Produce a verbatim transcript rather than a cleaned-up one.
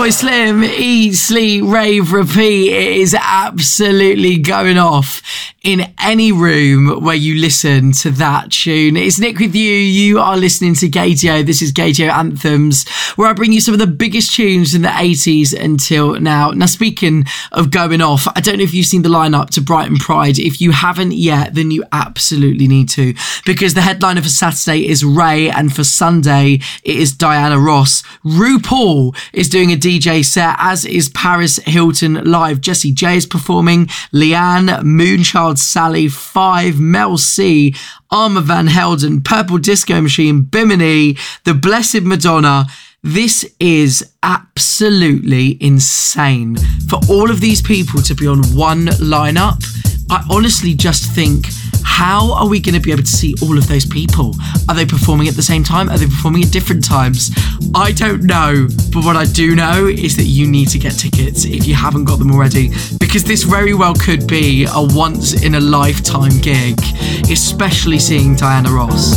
Fatboy Slim, Eat, Sleep, Rave, Repeat. It is absolutely going off in any room where you listen to that tune. It's Nick with you. You are listening to Gaydio. This is Gaydio Anthems, where I bring you some of the biggest tunes in the eighties until now. Now, speaking of going off, I don't know if you've seen the lineup to Brighton Pride. If you haven't yet, then you absolutely need to, because the headliner for Saturday is Ray, and for Sunday it is Diana Ross. RuPaul is doing a D J set, as is Paris Hilton live. Jessie J is performing, Leanne, Moonchild Sally, Five, Mel C, Armor Van Helden, Purple Disco Machine, Bimini, The Blessed Madonna. This is absolutely insane. For all of these people to be on one lineup, I honestly just think, how are we going to be able to see all of those people? Are they performing at the same time? Are they performing at different times? I don't know. But what I do know is that you need to get tickets if you haven't got them already, because this very well could be a once in a lifetime gig, especially seeing Diana Ross.